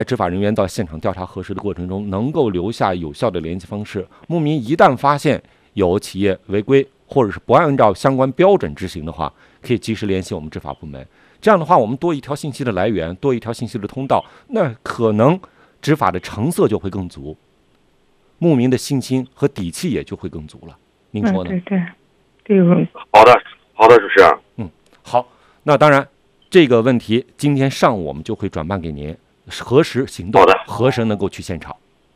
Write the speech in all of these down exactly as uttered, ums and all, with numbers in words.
执法人员到现场调查核实的过程中，能够留下有效的联系方式。牧民一旦发现有企业违规或者是不按照相关标准执行的话，可以及时联系我们执法部门。这样的话，我们多一条信息的来源，多一条信息的通道，那可能执法的成色就会更足，牧民的信心和底气也就会更足了。您说呢？ 嗯、对对，这个好的，好的，主持人。 嗯，好。那当然，这个问题今天上午我们就会转办给您，核实行动， 好的， 何时能够去现场？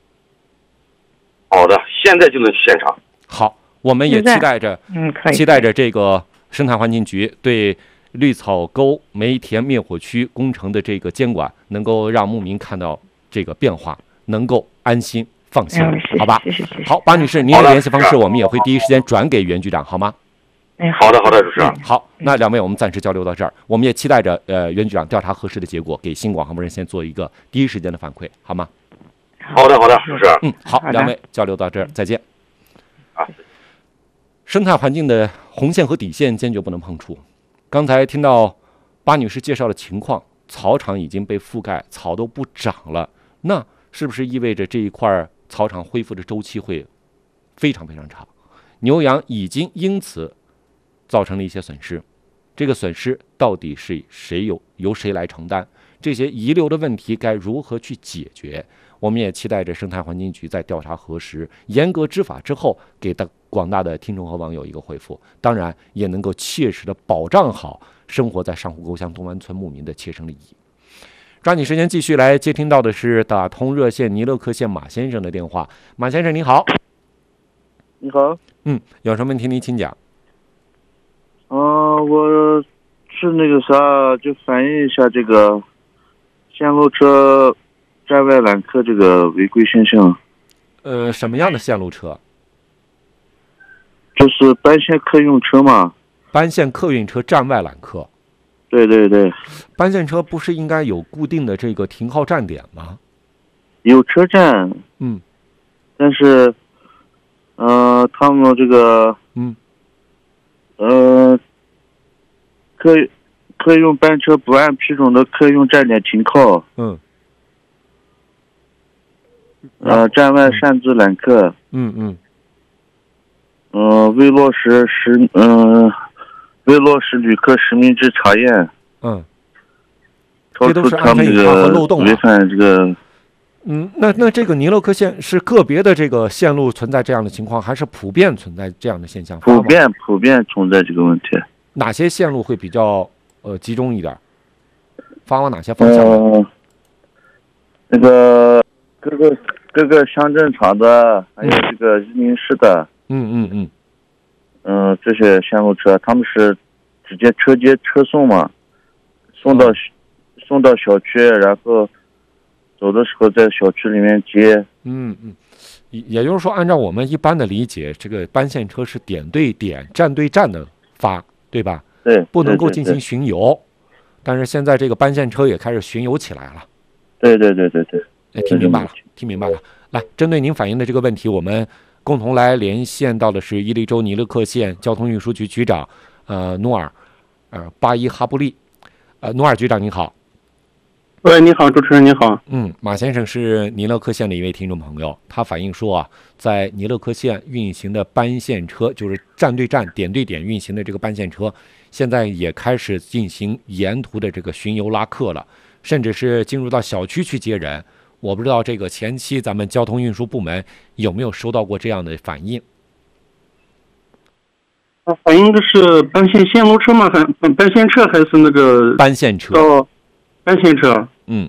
好的，现在就能去现场。 好，我们也期待着， 嗯，可以， 期待着这个生态环境局对绿草沟煤田灭火区工程的这个监管，能够让牧民看到这个变化，能够安心放心， 嗯、 好吧？ 谢谢谢谢。 好，巴女士，您的联系方式我们也会第一时间转给袁局长，好吗？ 哎， 好的，好的，主持人。 好，那两位我们暂时交流到这儿，我们也期待着呃袁局长调查核实的结果，给新广航播热线做一个第一时间的反馈，好吗？ 好的，好的，主持人。 嗯，好，两位交流到这儿，再见。 啊， 生态环境的红线和底线坚决不能碰触。刚才听到巴女士介绍的情况，草场已经被覆盖，草都不长了，那是不是意味着这一块草场恢复的周期会非常非常长？牛羊已经因此造成了一些损失，这个损失到底是谁有由谁来承担？这些遗留的问题该如何去解决？我们也期待着生态环境局在调查核实、严格执法之后，给到广大的听众和网友一个回复。当然，也能够切实的保障好生活在上湖沟乡东湾村牧民的切身利益。抓紧时间继续来接听到的是打通热线尼勒克县马先生的电话。马先生您好。 你好。 嗯，有什么问题您请讲。 嗯、呃，我是那个啥，就反映一下这个线路车站外揽客这个违规现象。 呃，什么样的线路车？ 就是班线客运车嘛。 班线客运车站外揽客。 对对对。 班线车不是应该有固定的这个停靠站点吗？ 有车站。 嗯。 但是，呃，他们这个， 嗯， 呃，客客运班车不按批准的客运站点停靠。 嗯。 呃，站外擅自揽客。 嗯嗯。 呃，未落实实嗯、呃，未落实旅客实名制查验。 嗯。 超出他们这个违反这个。 嗯，那那这个尼勒克县是个别的这个线路存在这样的情况，还是普遍存在这样的现象？ 普遍普遍存在这个问题。 哪些线路会比较呃集中一点？发往哪些方向？ 呃，那个各个各个乡镇场的，还有这个移民市的。 嗯嗯嗯。 嗯、呃，这些线路车他们是直接车接车送嘛，送到、嗯、送到小区，然后。走的时候在小区里面接。 嗯嗯，也就是说，按照我们一般的理解，这个班线车是点对点、站对站的发，对吧？ 对， 不能够进行巡游。对对对，但是现在这个班线车也开始巡游起来了。 对对对对对。 哎，听明白了，听明白了。来，针对您反映的这个问题，我们共同来连线到的是伊犁州尼勒克县交通运输局局长，呃，努尔，呃，巴伊哈布利，呃，努尔局长您好。 喂，你好，主持人你好。 嗯，马先生是尼勒克县的一位听众朋友，他反映说啊，在尼勒克县运行的班线车，就是站对站、点对点运行的这个班线车，现在也开始进行沿途的这个巡游拉客了，甚至是进入到小区去接人。我不知道这个前期咱们交通运输部门有没有收到过这样的反应？ 反映的是班线线路车吗？还班线车还是那个班线车？ 哦，班线车。 嗯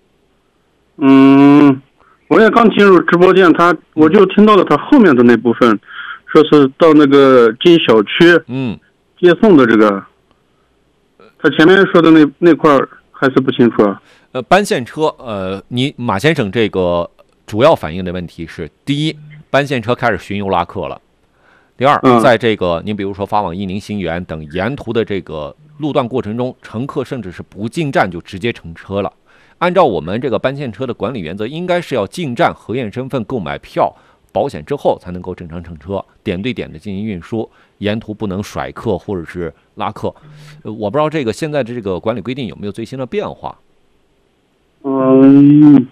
嗯，我也刚进入直播间，他我就听到了他后面的那部分，说是到那个进小区， 嗯， 接送的这个，他前面说的那那块还是不清楚啊。 呃，班线车，呃，你马先生这个主要反映的问题是：第一，班线车开始巡游拉客了；第二， 嗯、 在这个您比如说发往义宁、新源等沿途的这个路段过程中，乘客甚至是不进站就直接乘车了。按照我们这个班线车的管理原则，应该是要进站核验身份、购买票、保险之后才能够正常乘车，点对点的进行运输，沿途不能甩客或者是拉客。呃，我不知道这个现在的这个管理规定有没有最新的变化。 嗯。